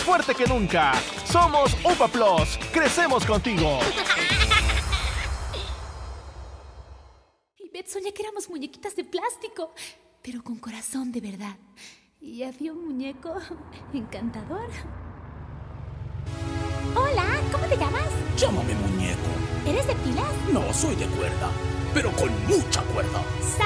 fuerte que nunca. Somos UPA Plus. Crecemos contigo. Ivette, soñé que éramos muñequitas de plástico, pero con corazón de verdad. Y había un muñeco encantador. Hola, ¿cómo te llamas? Llámame muñeco. ¿Eres de pilas? No, soy de cuerda, pero con mucha cuerda.